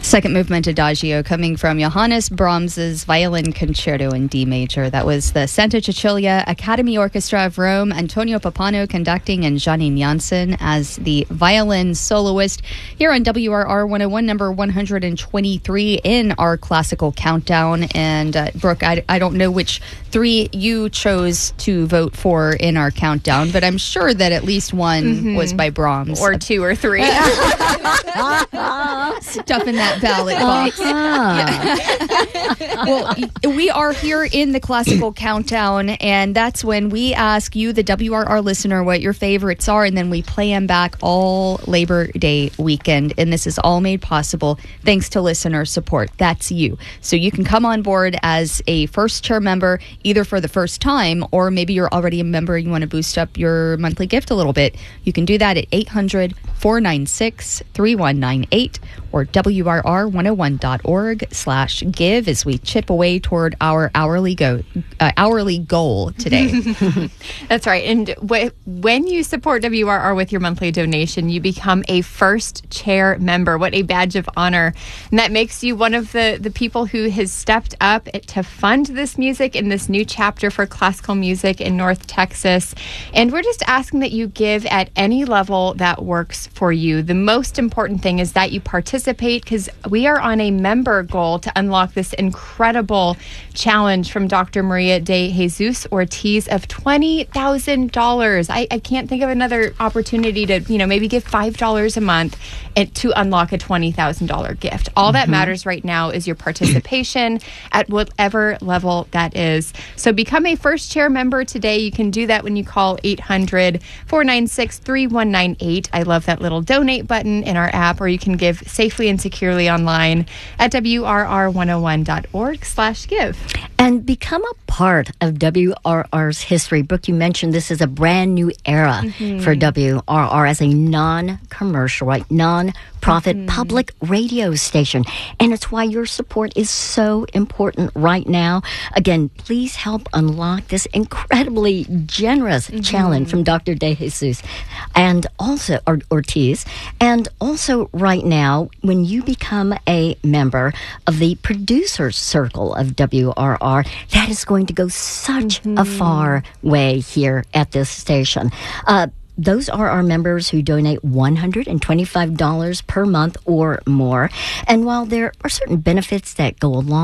Second movement Adagio coming from Johannes Brahms's Violin Concerto in D major. That was the Santa Cecilia Academy Orchestra of Rome, Antonio Pappano conducting, and Janine Janssen as the violin soloist here on WRR 101, number 123 in our classical countdown. And Brooke, I don't know which three you chose to vote for in our countdown, but I'm sure that at least one was by Brahms. Or two or three. Stuff in that ballot box. Well, we are here in the classical countdown, and that's when we ask you, the WRR listener, what your favorites are, and then we play them back all Labor Day weekend. And this is all made possible thanks to listener support. That's you. So you can come on board as a first chair member, either for the first time, or maybe you're already a member and you want to boost up your monthly gift a little bit. You can do that at 800-496-3198 or WRR101.org/give as we chip away toward our hourly goal today. That's right. And when you support WRR with your monthly donation, you become a first chair member. What a badge of honor. And that makes you one of the people who has stepped up to fund this music in this new chapter for classical music in North Texas. And we're just asking that you give at any level that works for you. The most important thing is that you participate, because we are on a member goal to unlock this incredible challenge from Dr. Maria de Jesus Ortiz of $20,000. I can't think of another opportunity to, maybe give $5 a month and to unlock a $20,000 gift. All that matters right now is your participation at whatever level that is. So become a first chair member today. You can do that when you call 800-496-3198. I love that little donate button in our app, or you can give safely and securely online at WRR101.org/give. And become a part of WRR's history. Brooke, you mentioned this is a brand new era for WRR as a non-commercial, right? Non-profit public radio station. And it's why your support is so important right now. Again, please help unlock this incredibly generous challenge from Dr. De Jesus and also Ortiz. And also right now, when you become a member of the Producers Circle of WRR, that is going to go such a far way here at this station. Those are our members who donate $125 per month or more. And while there are certain benefits that go along